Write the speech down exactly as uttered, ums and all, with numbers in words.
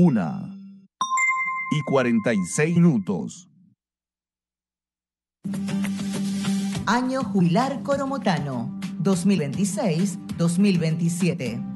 una y cuarenta y seis minutos. Año jubilar coromotano dos mil veintiséis dos mil veintisiete.